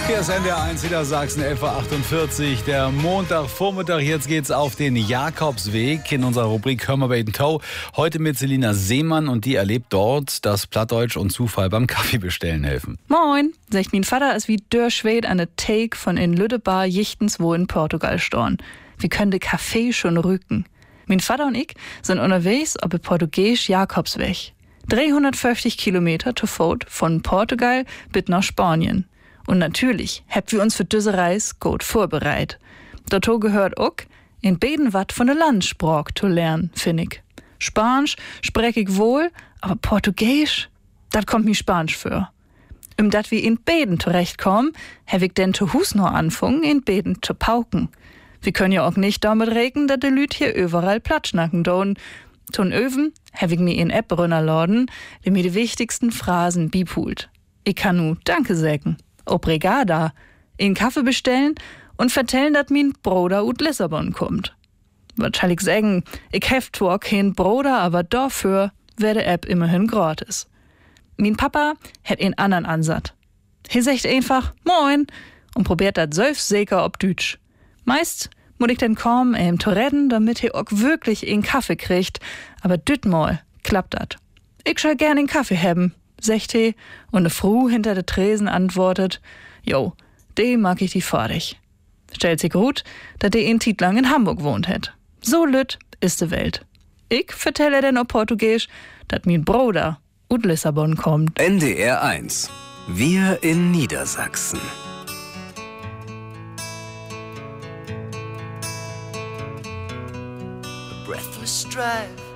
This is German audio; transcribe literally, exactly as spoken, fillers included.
Hier ist N D R eins Niedersachsen, elf Uhr achtundvierzig, der Montagvormittag. Jetzt geht's auf den Jakobsweg in unserer Rubrik Hör mal bei den Tow. Heute mit Selina Seemann und die erlebt dort, dass Plattdeutsch und Zufall beim Kaffeebestellen helfen. Moin, sagt mein Vater, ist wie Dörschwed an der Take von in Lüdebar jichtens wo in Portugal storn. Wir können de Kaffee schon rücken. Mein Vater und ich sind unterwegs auf der portugiesisch Jakobsweg. dreihundertfünfzig Kilometer zu Fuß von Portugal bis nach Spanien. Und natürlich habt wir uns für diese Reise gut vorbereitet. Dazu gehört auch, in beiden wat von der Landssprache zu lernen, finde ich. Spanisch spreche ich wohl, aber Portugiesisch, das kommt mir Spanisch für. Um dat wir in beiden zurechtkommen, habe ich denn zu Hus noch anfangen, in beiden zu pauken. Wir können ja auch nicht damit rechnen, dass die Lüt hier überall platschnacken don. Zum Öven habe ich mir in App runterladen, die mir die wichtigsten Phrasen bipult. Ich kann nu Danke sägen. Obrigada, in Kaffee bestellen und vertellen, dass mein Bruder ut Lissabon kommt. Was soll ich sagen? Ich hef zwar kein Bruder, aber dafür wär die App immerhin gratis. Mein Papa hat einen anderen Ansatz. Er sagt einfach Moin und probiert das selbstsicher ob Deutsch. Meist muss ich dann kommen, ihm zu retten, damit er auch wirklich einen Kaffee kriegt, aber dütmal klappt das. Ich soll gern einen Kaffee haben, sagt er, und ne Frau hinter der Tresen antwortet, jo, de mag ich die fertig. Stellt sich gut, dass der in Tiet lang in Hamburg wohnt hat. So lütt ist de Welt. Ich vertelle denn auf Portugiesisch, dass mein Bruder ut Lissabon kommt. N D R eins. Wir in Niedersachsen. A breathless strife